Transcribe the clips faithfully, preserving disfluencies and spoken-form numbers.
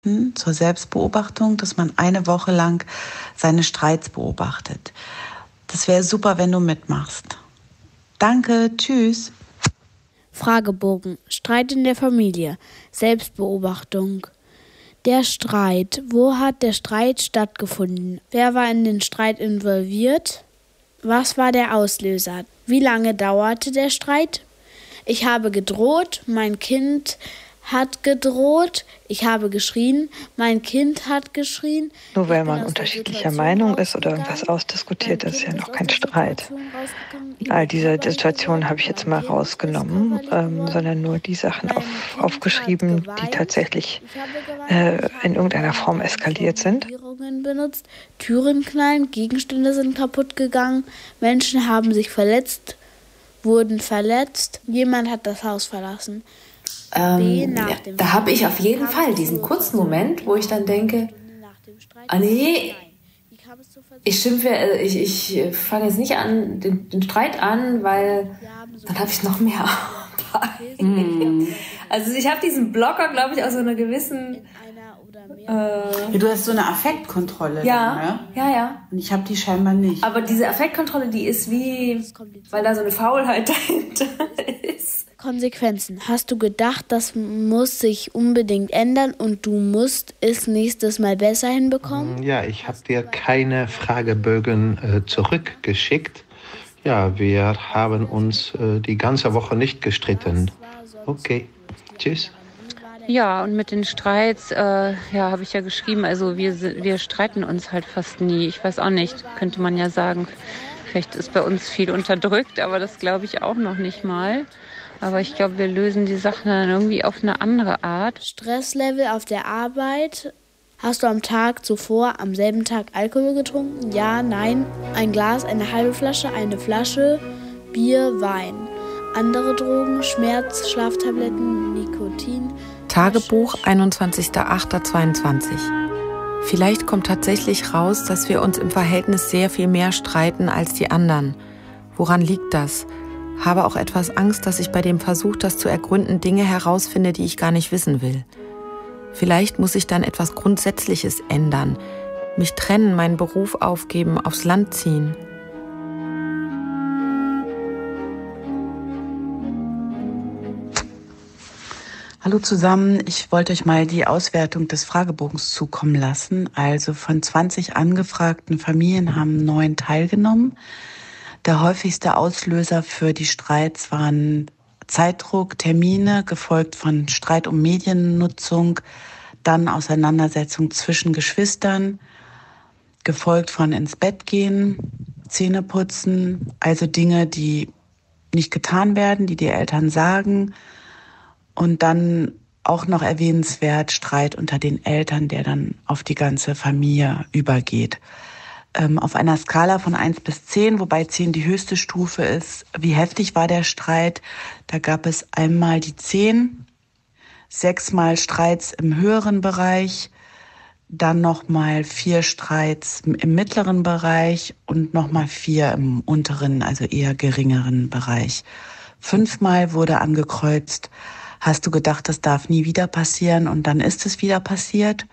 zur Selbstbeobachtung, dass man eine Woche lang seine Streits beobachtet. Das wäre super, wenn du mitmachst. Danke, tschüss. Fragebogen. Streit in der Familie. Selbstbeobachtung. Der Streit. Wo hat der Streit stattgefunden? Wer war in den Streit involviert? Was war der Auslöser? Wie lange dauerte der Streit? Ich habe gedroht, mein Kind hat gedroht, ich habe geschrien, mein Kind hat geschrien. Nur weil man unterschiedlicher Meinung ist oder irgendwas ausdiskutiert, ist ja noch kein Streit. All diese Situationen habe ich jetzt mal rausgenommen, ähm, sondern nur die Sachen auf, aufgeschrieben, die tatsächlich äh, in irgendeiner Form eskaliert sind. Benutzt, Türen knallen, Gegenstände sind kaputt gegangen, Menschen haben sich verletzt, wurden verletzt, jemand hat das Haus verlassen. Ähm, ja, da habe ich auf jeden Fall diesen kurzen Moment, wo ich dann denke, ah nee, ich schimpfe, ich, ich fange jetzt nicht an, den, den Streit an, weil dann habe ich noch mehr Arbeit. Mm. Also ich habe diesen Blocker, glaube ich, aus so einer gewissen... Äh, ja, du hast so eine Affektkontrolle. Ja, dann, ne? ja, ja. Und ich habe die scheinbar nicht. Aber diese Affektkontrolle, die ist wie, weil da so eine Faulheit dahinter ist. Konsequenzen. Hast du gedacht, das muss sich unbedingt ändern und du musst es nächstes Mal besser hinbekommen? Ja, ich habe dir keine Fragebögen äh, zurückgeschickt. Ja, wir haben uns äh, die ganze Woche nicht gestritten. Okay, tschüss. Ja, und mit den Streits, äh, ja, habe ich ja geschrieben, also wir, wir streiten uns halt fast nie. Ich weiß auch nicht, könnte man ja sagen. Vielleicht ist bei uns viel unterdrückt, aber das glaube ich auch noch nicht mal. Aber ich glaube, wir lösen die Sachen dann irgendwie auf eine andere Art. Stresslevel auf der Arbeit. Hast du am Tag zuvor, am selben Tag Alkohol getrunken? Ja, nein. Ein Glas, eine halbe Flasche, eine Flasche, Bier, Wein. Andere Drogen, Schmerz, Schlaftabletten, Nikotin. Tagebuch, einundzwanzigster achter zweiundzwanzig. Vielleicht kommt tatsächlich raus, dass wir uns im Verhältnis sehr viel mehr streiten als die anderen. Woran liegt das? Habe auch etwas Angst, dass ich bei dem Versuch, das zu ergründen, Dinge herausfinde, die ich gar nicht wissen will. Vielleicht muss ich dann etwas Grundsätzliches ändern. Mich trennen, meinen Beruf aufgeben, aufs Land ziehen. Hallo zusammen, ich wollte euch mal die Auswertung des Fragebogens zukommen lassen. Also von zwanzig angefragten Familien haben neun teilgenommen. Der häufigste Auslöser für die Streits waren Zeitdruck, Termine, gefolgt von Streit um Mediennutzung, dann Auseinandersetzung zwischen Geschwistern, gefolgt von ins Bett gehen, Zähneputzen, also Dinge, die nicht getan werden, die die Eltern sagen. Und dann auch noch erwähnenswert Streit unter den Eltern, der dann auf die ganze Familie übergeht. Ähm, auf einer Skala von eins bis zehn, wobei zehn die höchste Stufe ist, wie heftig war der Streit? Da gab es einmal die zehn, sechsmal Streits im höheren Bereich, dann nochmal vier Streits im mittleren Bereich und nochmal vier im unteren, also eher geringeren Bereich. Fünfmal wurde angekreuzt, hast du gedacht, das darf nie wieder passieren und dann ist es wieder passiert.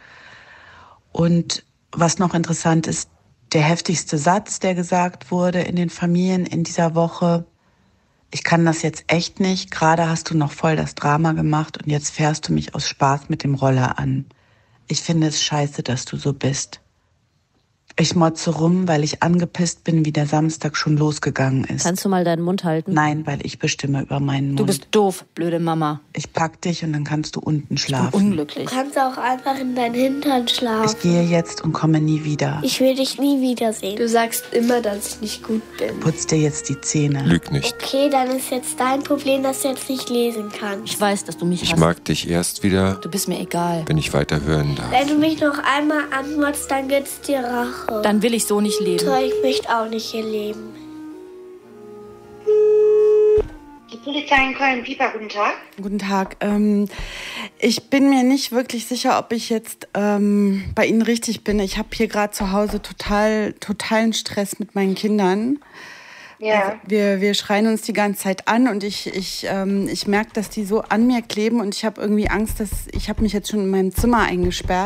Und was noch interessant ist, der heftigste Satz, der gesagt wurde in den Familien in dieser Woche: Ich kann das jetzt echt nicht, gerade hast du noch voll das Drama gemacht und jetzt fährst du mich aus Spaß mit dem Roller an. Ich finde es scheiße, dass du so bist. Ich motze rum, weil ich angepisst bin, wie der Samstag schon losgegangen ist. Kannst du mal deinen Mund halten? Nein, weil ich bestimme über meinen Mund. Du bist doof, blöde Mama. Ich pack dich und dann kannst du unten schlafen. Ich bin unglücklich. Du kannst auch einfach in deinen Hintern schlafen. Ich gehe jetzt und komme nie wieder. Ich will dich nie wiedersehen. Du sagst immer, dass ich nicht gut bin. Putz dir jetzt die Zähne. Lüg nicht. Okay, dann ist jetzt dein Problem, dass du jetzt nicht lesen kannst. Ich weiß, dass du mich Ich hast. mag dich erst wieder, Du bist mir egal. wenn ich weiter hören darf. Wenn du mich noch einmal anmotzt, dann gibt's dir Rache. Dann will ich so nicht leben. So, ich möchte auch nicht hier leben. Die Polizei in Köln-Pieper, guten Tag. Guten Tag. Ähm, ich bin mir nicht wirklich sicher, ob ich jetzt ähm, bei Ihnen richtig bin. Ich habe hier gerade zu Hause total, totalen Stress mit meinen Kindern. Ja. Also wir, wir schreien uns die ganze Zeit an und ich, ich, ähm, ich merke, dass die so an mir kleben und ich habe irgendwie Angst, dass ich habe mich jetzt schon in meinem Zimmer eingesperrt.